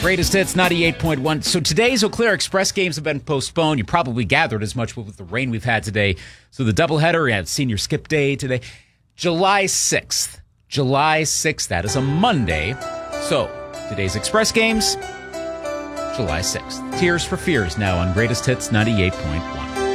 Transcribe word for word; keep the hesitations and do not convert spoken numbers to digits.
Greatest Hits ninety-eight point one. So today's Eau Claire Express games have been postponed. You probably gathered as much with the rain we've had today. So the doubleheader, we had senior skip day today. July sixth. July sixth. That is a Monday. So today's Express games, July sixth. Tears for Fears now on Greatest Hits ninety-eight point one.